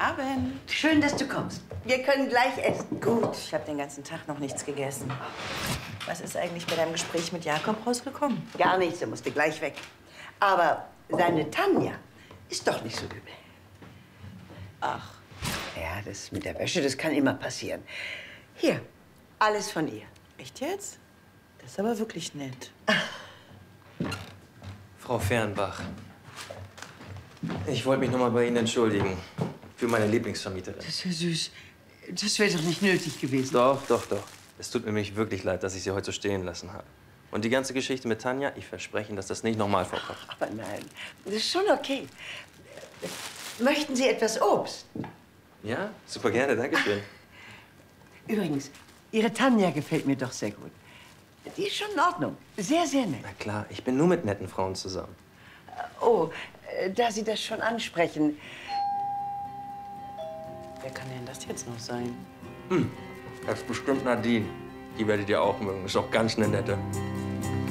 Abend. Schön, dass du kommst. Wir können gleich essen. Gut, ich habe den ganzen Tag noch nichts gegessen. Was ist eigentlich bei deinem Gespräch mit Jakob rausgekommen? Gar nichts, er musste gleich weg. Aber seine Tanja ist doch nicht so übel. Ach. Ja, das mit der Wäsche, das kann immer passieren. Hier, alles von ihr. Echt jetzt? Das ist aber wirklich nett. Frau Fernbach, ich wollte mich noch mal bei Ihnen entschuldigen. Für meine Lieblingsvermieterin. Das ist ja süß. Das wäre doch nicht nötig gewesen. Doch. Es tut mir nämlich wirklich leid, dass ich Sie heute so stehen lassen habe. Und die ganze Geschichte mit Tanja, ich verspreche Ihnen, dass das nicht nochmal vorkommt. Aber nein, das ist schon okay. Möchten Sie etwas Obst? Ja, super gerne, danke schön. Übrigens, Ihre Tanja gefällt mir doch sehr gut. Die ist schon in Ordnung. Sehr, sehr nett. Na klar, ich bin nur mit netten Frauen zusammen. Oh, da Sie das schon ansprechen. Wer kann denn das jetzt noch sein? Das ist bestimmt Nadine. Die werdet ihr auch mögen. Ist auch ganz eine nette.